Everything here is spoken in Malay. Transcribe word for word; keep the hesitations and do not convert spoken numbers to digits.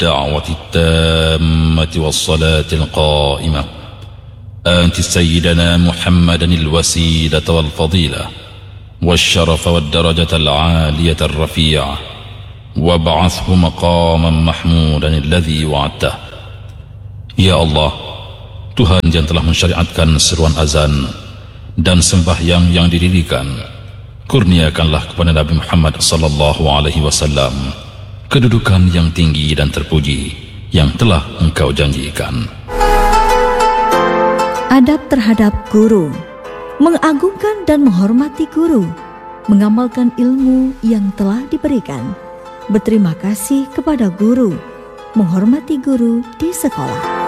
الدعوة التامة والصلاة القائمة آت سيدنا محمدا الوسيلة والفضيلة والشرف والدرجة العالية الرفيعة وابعثه مقاما محمودا الذي وعدته. Ya Allah, Tuhan yang telah mensyariatkan seruan azan dan sembahyang yang didirikan, kurniakanlah kepada Nabi Muhammad sallallahu alaihi wasallam kedudukan yang tinggi dan terpuji yang telah Engkau janjikan. Adab terhadap guru, mengagungkan dan menghormati guru, mengamalkan ilmu yang telah diberikan, berterima kasih kepada guru, menghormati guru di sekolah.